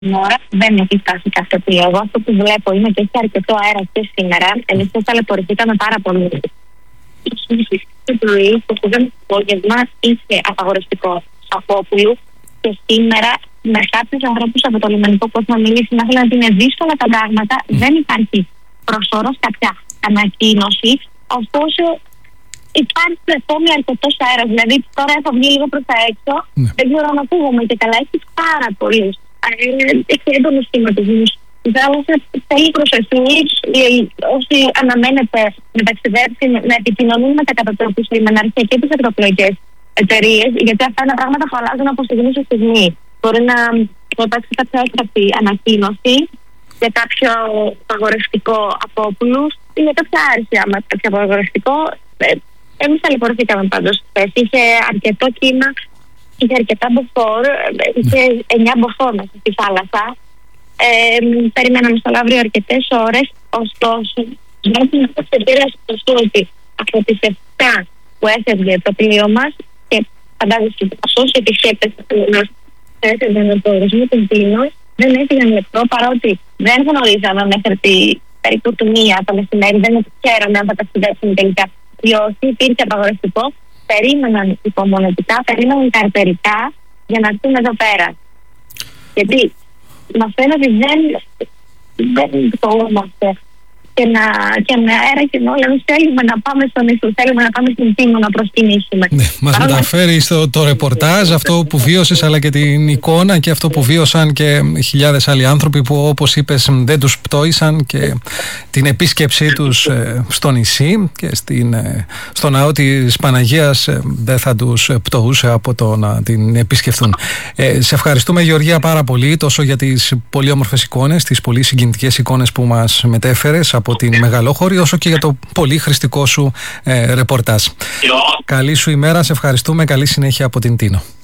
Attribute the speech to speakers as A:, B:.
A: την ώρα δεν έχει φτάσει κάθε πλοίο. Εγώ αυτό που βλέπω είναι ότι έχει αρκετό αέρα και σήμερα. Εμείς ταλαιπωρηθήκαμε πάρα πολύ. Το πρωί, το απόγευμα, είχε απαγορευτικό Σαφόπουλου και σήμερα με κάποιους ανθρώπους από το λιμενικό που έχουμε μιλήσει να θέλουν ότι είναι δύσκολα τα πράγματα, δεν υπάρχει προσωρώς κάποια ανακοίνωση. Ωστόσο, υπάρχει ακόμη αρκετός αέρας. Δηλαδή, τώρα έχω βγει λίγο προς τα έξω, δεν μπορώ να ακούγομαι και καλά. Έχει πάρα πολύ. Έχει έντονους σχηματισμούς. Η θάλασσα θέλει προσοχή. Όσοι αναμένεται να ταξιδέψει, να επικοινωνούν με τα κατατόπους λιμενάρχια και τις ακτοπλοϊκές εταιρείες, γιατί αυτά είναι πράγματα που αλλάζουν από στιγμή σε στιγμή. Μπορεί να υπάρξει κάποια έκτακτη ανακοίνωση για κάποιο απαγορευτικό απόπουλους ή για κάποια άρση. Άμα κάποιο απαγορευτικό, εμείς ταλαιπωρηθήκαμε πάντως. Είχε αρκετό κύμα, είχε αρκετά μποφόρ, είχε 9 μποφόρ μέσα στη θάλασσα. Περιμέναμε στο Λαύριο αρκετές ώρες, ωστόσο, δεν επηρέασε το ότι από τις 7 που έφευγε το πλοίο μας και φαντάζεστε ότι όσοι επισκέπτες μας έφευγαν από το ορισμό των πλοίων, δεν έφυγαν λεπτό, παρότι δεν γνωρίζαμε μέχρι περίπου τη 1 το μεσημέρι, δεν ξέραμε αν θα ταξιδέψουν τελικά. Διότι υπήρχε απαγορευτικό, περίμεναν υπομονετικά, περίμεναν καρτερικά για να έρθουν εδώ πέρα. Γιατί μας φαίνεται ότι δεν φοβόμαστε και με αέρα και με όλα. Εμείς θέλουμε να πάμε στο νησί, θέλουμε να πάμε στην Τίνο να προσκυνήσουμε.
B: Ναι, μας μεταφέρει το ρεπορτάζ αυτό που βίωσες, αλλά και την εικόνα και αυτό που βίωσαν και χιλιάδες άλλοι άνθρωποι που, όπως είπες, δεν τους πτώησαν, και την επίσκεψή τους στο νησί και στο ναό της Παναγίας δεν θα τους πτωούσε από το να την επισκεφθούν. Σε ευχαριστούμε, Γεωργία, πάρα πολύ, τόσο για τις πολύ όμορφες εικόνες, τις πολύ συγκινητικές εικόνες που μας μετέφερες από την Μεγαλόχωρη, όσο και για το πολύ χρηστικό σου ρεπορτάζ. Καλή σου ημέρα, σε ευχαριστούμε, καλή συνέχεια από την Τίνο.